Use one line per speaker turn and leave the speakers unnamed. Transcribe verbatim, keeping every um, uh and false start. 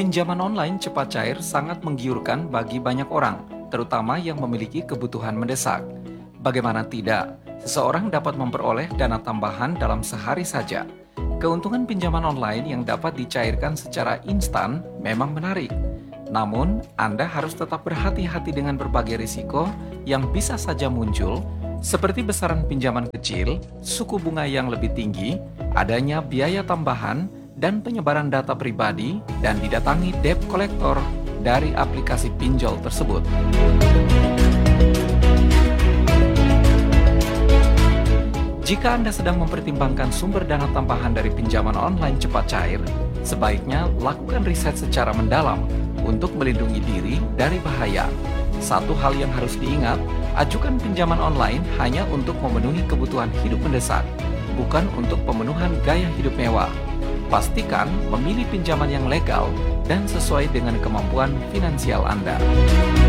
Pinjaman online cepat cair sangat menggiurkan bagi banyak orang, terutama yang memiliki kebutuhan mendesak. Bagaimana tidak, seseorang dapat memperoleh dana tambahan dalam sehari saja. Keuntungan pinjaman online yang dapat dicairkan secara instan memang menarik. Namun, Anda harus tetap berhati-hati dengan berbagai risiko yang bisa saja muncul, seperti besaran pinjaman kecil, suku bunga yang lebih tinggi, adanya biaya tambahan, dan penyebaran data pribadi, dan didatangi debt collector dari aplikasi pinjol tersebut. Jika Anda sedang mempertimbangkan sumber dana tambahan dari pinjaman online cepat cair, sebaiknya lakukan riset secara mendalam untuk melindungi diri dari bahaya. Satu hal yang harus diingat, ajukan pinjaman online hanya untuk memenuhi kebutuhan hidup mendesak, bukan untuk pemenuhan gaya hidup mewah. Pastikan memilih pinjaman yang legal dan sesuai dengan kemampuan finansial Anda.